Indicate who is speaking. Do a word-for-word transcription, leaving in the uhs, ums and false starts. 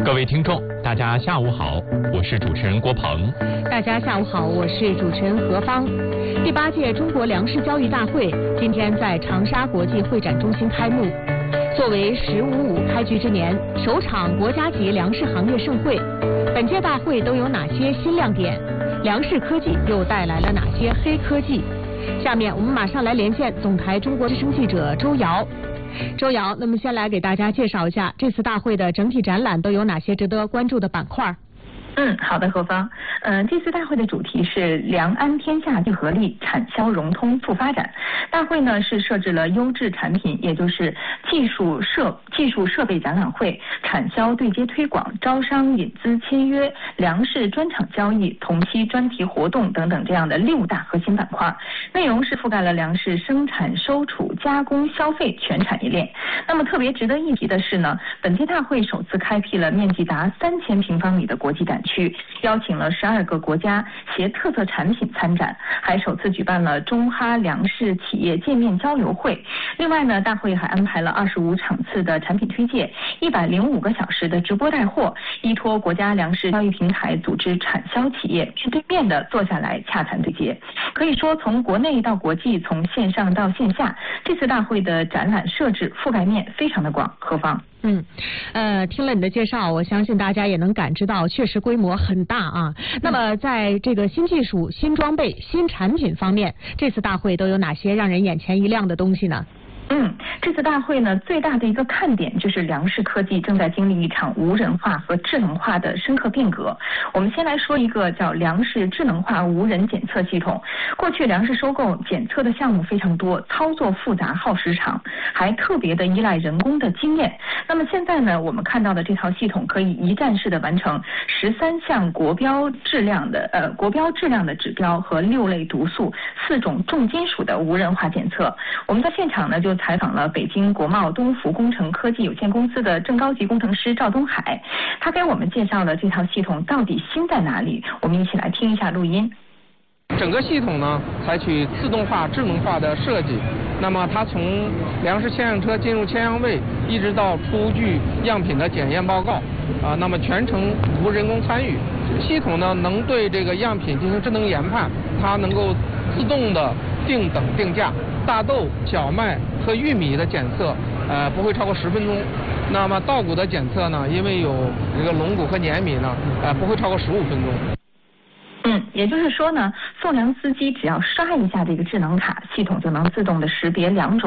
Speaker 1: 各位听众，大家下午好，我是主持人郭鹏。
Speaker 2: 大家下午好，我是主持人何芳。第八届中国粮食交易大会今天在长沙国际会展中心开幕。作为“十五五”开局之年，首场国家级粮食行业盛会，本届大会都有哪些新亮点？粮食科技又带来了哪些黑科技？下面我们马上来连线总台中国之声记者周瑶。周瑶，那么先来给大家介绍一下这次大会的整体展览都有哪些值得关注的板块？
Speaker 3: 嗯，好的，何芳。呃，这次大会的主题是粮安天下聚合力，产销融通促发展。大会呢是设置了优质产品，也就是技术设技术设备展览会、产销对接推广、招商引资签约、粮食专场交易、同期专题活动等等这样的六大核心板块。内容是覆盖了粮食生产、收储、加工、消费全产业链。那么特别值得一提的是呢，本届大会首次开辟了面积达三千平方米的国际展区，邀请了十二个国家携特色产品参展，还首次举办了中哈粮食企业见面交流会。另外呢，大会还安排了二十五场次的产品推介，一百零五个小时的直播带货，依托国家粮食交易平台组织产销企业面对面的坐下来洽谈对接。可以说，从国内到国际，从线上到线下，这次大会的展览设置覆盖面非常的广。何芳。
Speaker 2: 嗯，呃，听了你的介绍，我相信大家也能感知到，确实规模很大啊。那么，在这个新技术、新装备、新产品方面，这次大会都有哪些让人眼前一亮的东西呢？
Speaker 3: 嗯，这次大会呢，最大的一个看点就是粮食科技正在经历一场无人化和智能化的深刻变革。我们先来说一个叫粮食智能化无人检测系统。过去粮食收购检测的项目非常多，操作复杂耗时长，还特别的依赖人工的经验。那么现在呢，我们看到的这套系统可以一站式的完成十三项国标质量的呃国标质量的指标和六类毒素、四种重金属的无人化检测。我们在现场呢就采访了北京国贸东孚工程科技有限公司的正高级工程师赵东海，他给我们介绍了这套系统到底新在哪里。我们一起来听一下录音。
Speaker 4: 整个系统呢，采取自动化、智能化的设计。那么它从粮食牵样车进入牵样位，一直到出具样品的检验报告，啊，那么全程无人工参与。系统呢，能对这个样品进行智能研判，它能够自动的定等定价。大豆、小麦和玉米的检测，呃，不会超过十分钟。那么稻谷的检测呢，因为有这个龙谷和碾米呢，呃，不会超过十五分钟。
Speaker 3: 嗯，也就是说呢，送粮司机只要刷一下这个智能卡，系统就能自动的识别两种